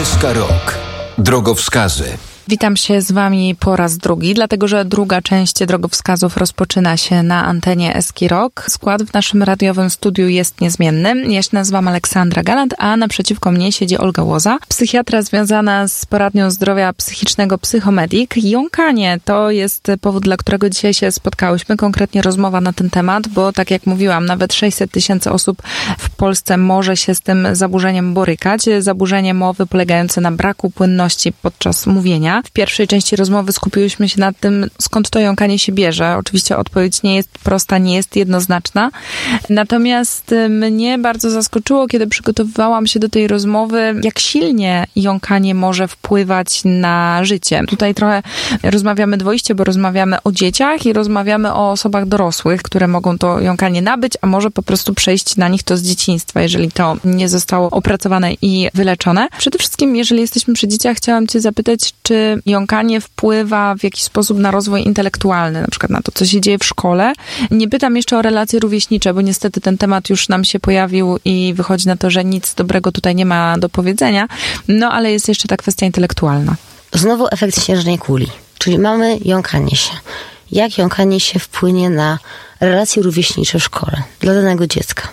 SK Rok. Drogowskazy. Witam się z Wami po raz drugi, dlatego że druga część drogowskazów rozpoczyna się na antenie SK Rok. Skład w naszym radiowym studiu jest niezmienny. Ja się nazywam Aleksandra Galant, a naprzeciwko mnie siedzi Olga Łoza, psychiatra związana z poradnią zdrowia psychicznego Psychomedik. Jąkanie to jest powód, dla którego dzisiaj się spotkałyśmy, konkretnie rozmowa na ten temat, bo tak jak mówiłam, nawet 600 000 osób w Polsce może się z tym zaburzeniem borykać. Zaburzenie mowy polegające na braku płynności podczas mówienia. W pierwszej części rozmowy skupiłyśmy się nad tym, skąd to jąkanie się bierze. Oczywiście odpowiedź nie jest prosta, nie jest jednoznaczna. Natomiast mnie bardzo zaskoczyło, kiedy przygotowywałam się do tej rozmowy, jak silnie jąkanie może wpływać na życie. Tutaj trochę rozmawiamy dwoiście, bo rozmawiamy o dzieciach i rozmawiamy o osobach dorosłych, które mogą to jąkanie nabyć, a może po prostu przejść na nich to z dzieciństwa, jeżeli to nie zostało opracowane i wyleczone. Przede wszystkim, jeżeli jesteśmy przy dzieciach, chciałam Cię zapytać, czy jąkanie wpływa w jakiś sposób na rozwój intelektualny, na przykład na to, co się dzieje w szkole. Nie pytam jeszcze o relacje rówieśnicze, bo niestety ten temat już nam się pojawił i wychodzi na to, że nic dobrego tutaj nie ma do powiedzenia, no ale jest jeszcze ta kwestia intelektualna. Znowu efekt śnieżnej kuli, czyli mamy jąkanie się. Jak jąkanie się wpłynie na relacje rówieśnicze w szkole dla danego dziecka?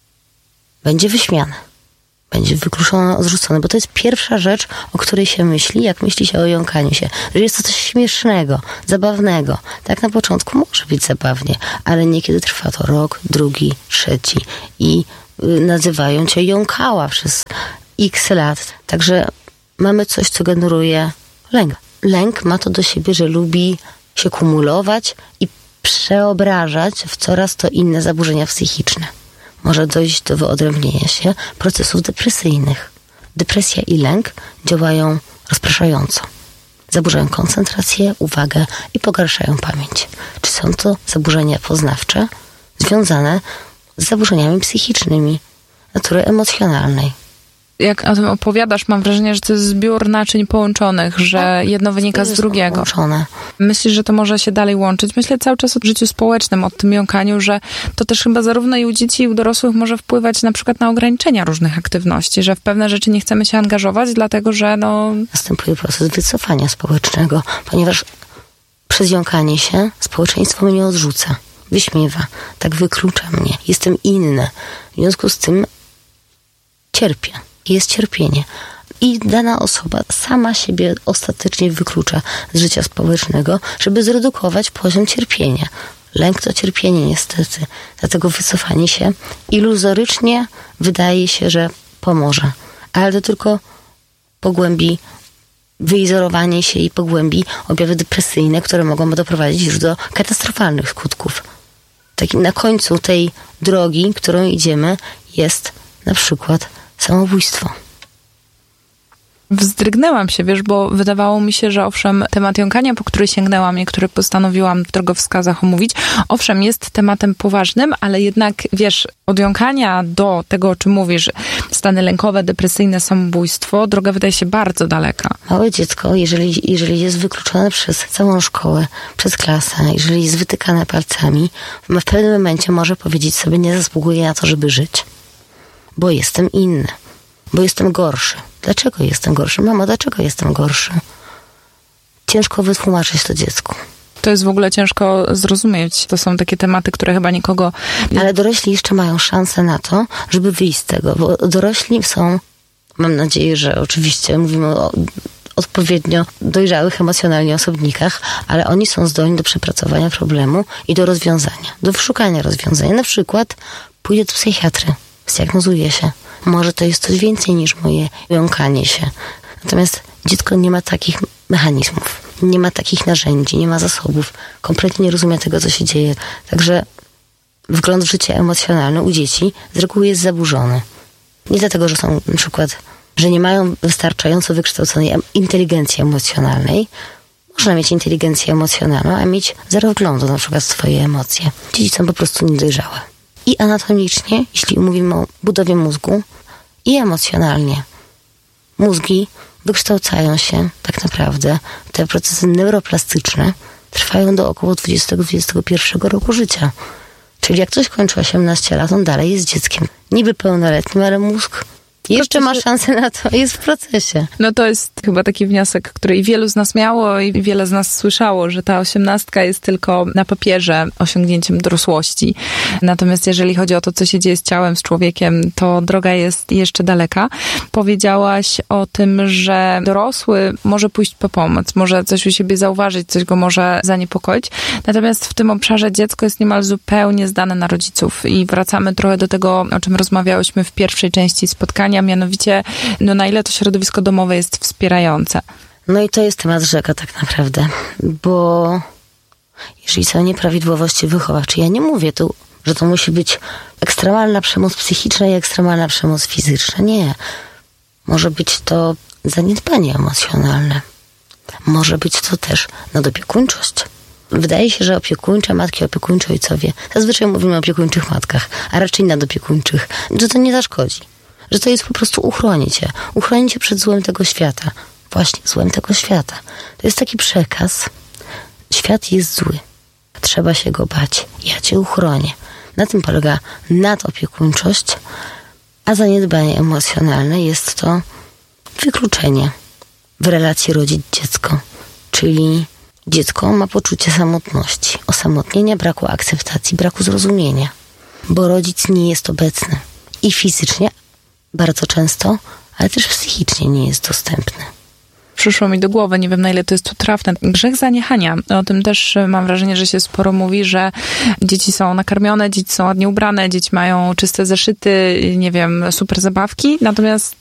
Będzie wyśmiane. Będzie wykluczone, odrzucone, bo to jest pierwsza rzecz, o której się myśli, jak myśli się o jąkaniu się. Że jest to coś śmiesznego, zabawnego. Tak na początku może być zabawnie, ale niekiedy trwa to rok, drugi, trzeci i nazywają cię jąkała przez x lat. Także mamy coś, co generuje lęk. Lęk ma to do siebie, że lubi się kumulować i przeobrażać w coraz to inne zaburzenia psychiczne. Może dojść do wyodrębnienia się procesów depresyjnych. Depresja i lęk działają rozpraszająco. Zaburzają koncentrację, uwagę i pogarszają pamięć. Czy są to zaburzenia poznawcze związane z zaburzeniami psychicznymi natury emocjonalnej? Jak o tym opowiadasz, mam wrażenie, że to jest zbiór naczyń połączonych, że jedno wynika z drugiego. Połączone. Myślisz, że to może się dalej łączyć? Myślę cały czas o życiu społecznym, o tym jąkaniu, że to też chyba zarówno i u dzieci, i u dorosłych może wpływać na przykład na ograniczenia różnych aktywności, że w pewne rzeczy nie chcemy się angażować, dlatego że Następuje proces wycofania społecznego, ponieważ przez jąkanie się społeczeństwo mnie odrzuca, wyśmiewa, tak wyklucza mnie, jestem inny. W związku z tym cierpię. Jest cierpienie. I dana osoba sama siebie ostatecznie wyklucza z życia społecznego, żeby zredukować poziom cierpienia. Lęk to cierpienie niestety. Dlatego wycofanie się iluzorycznie wydaje się, że pomoże. Ale to tylko pogłębi wyizolowanie się i pogłębi objawy depresyjne, które mogą doprowadzić już do katastrofalnych skutków. Na końcu tej drogi, którą idziemy, jest na przykład samobójstwo. Wzdrygnęłam się, bo wydawało mi się, że owszem, temat jąkania, po który sięgnęłam i który postanowiłam w drogowskazach omówić, owszem, jest tematem poważnym, ale jednak, od jąkania do tego, o czym mówisz, stany lękowe, depresyjne, samobójstwo, droga wydaje się bardzo daleka. Małe dziecko, jeżeli jest wykluczone przez całą szkołę, przez klasę, jeżeli jest wytykane palcami, w pewnym momencie może powiedzieć sobie, nie zasługuję na to, żeby żyć. Bo jestem inny. Bo jestem gorszy. Dlaczego jestem gorszy? Mamo, dlaczego jestem gorszy? Ciężko wytłumaczyć to dziecku. To jest w ogóle ciężko zrozumieć. To są takie tematy, które chyba nikogo... Ale dorośli jeszcze mają szansę na to, żeby wyjść z tego. Bo dorośli są, mam nadzieję, że oczywiście mówimy o odpowiednio dojrzałych emocjonalnie osobnikach, ale oni są zdolni do przepracowania problemu i do rozwiązania. Do wyszukania rozwiązania. Na przykład pójdę do psychiatry. Zdiagnozuje się. Może to jest coś więcej niż moje jąkanie się. Natomiast dziecko nie ma takich mechanizmów, nie ma takich narzędzi, nie ma zasobów. Kompletnie nie rozumie tego, co się dzieje. Także wgląd w życie emocjonalne u dzieci z reguły jest zaburzony. Nie dlatego, że są na przykład, że nie mają wystarczająco wykształconej inteligencji emocjonalnej. Można mieć inteligencję emocjonalną, a mieć zero wglądu na przykład w swoje emocje. Dzieci są po prostu niedojrzałe. I anatomicznie, jeśli mówimy o budowie mózgu, i emocjonalnie. Mózgi wykształcają się tak naprawdę, te procesy neuroplastyczne trwają do około 20-21 roku życia. Czyli jak ktoś kończy 18 lat, on dalej jest dzieckiem. Niby pełnoletnim, ale mózg Jeszcze ma szansę na to, jest w procesie. No to jest chyba taki wniosek, który i wielu z nas miało i wiele z nas słyszało, że ta 18 jest tylko na papierze osiągnięciem dorosłości. Natomiast jeżeli chodzi o to, co się dzieje z ciałem, z człowiekiem, to droga jest jeszcze daleka. Powiedziałaś o tym, że dorosły może pójść po pomoc, może coś u siebie zauważyć, coś go może zaniepokoić. Natomiast w tym obszarze dziecko jest niemal zupełnie zdane na rodziców i wracamy trochę do tego, o czym rozmawiałyśmy w pierwszej części spotkania, mianowicie na ile to środowisko domowe jest wspierające. No i to jest temat rzeka tak naprawdę, bo jeżeli są nieprawidłowości wychowawcze, ja nie mówię tu, że to musi być ekstremalna przemoc psychiczna i ekstremalna przemoc fizyczna. Nie. Może być to zaniedbanie emocjonalne. Może być to też nadopiekuńczość. Wydaje się, że opiekuńcze matki, opiekuńcze ojcowie, zazwyczaj mówimy o opiekuńczych matkach, a raczej nadopiekuńczych, że to nie zaszkodzi. Że to jest po prostu uchronić cię przed złem tego świata. Właśnie, złem tego świata. To jest taki przekaz. Świat jest zły. Trzeba się go bać. Ja cię uchronię. Na tym polega nadopiekuńczość, a zaniedbanie emocjonalne jest to wykluczenie w relacji rodzic-dziecko. Czyli dziecko ma poczucie samotności, osamotnienia, braku akceptacji, braku zrozumienia. Bo rodzic nie jest obecny. I fizycznie bardzo często, ale też psychicznie nie jest dostępny. Przyszło mi do głowy, nie wiem na ile to jest tu trafne, grzech zaniechania. O tym też mam wrażenie, że się sporo mówi, że dzieci są nakarmione, dzieci są ładnie ubrane, dzieci mają czyste zeszyty, nie wiem, super zabawki, natomiast